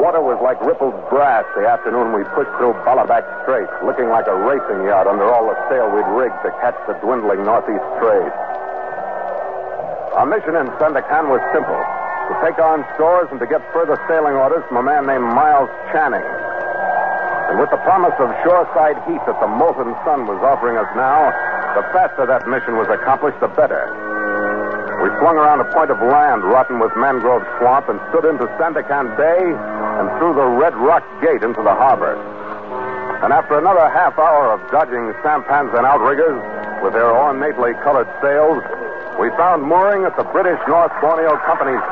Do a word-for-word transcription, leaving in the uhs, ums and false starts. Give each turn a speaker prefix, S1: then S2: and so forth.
S1: water was like rippled brass the afternoon we pushed through Ballaback Strait, looking like a racing yacht under all the sail we'd rigged to catch the dwindling northeast trade. Our mission in Sandakan was simple, to take on stores and to get further sailing orders from a man named Miles Channing. And with the promise of shoreside heat that the molten sun was offering us now, the faster that mission was accomplished, the better. We swung around a point of land rotten with mangrove swamp and stood into Sandakan Bay and through the Red Rock Gate into the harbor. And after another half hour of dodging sampans and outriggers with their ornately colored sails, we found mooring at the British North Borneo Company's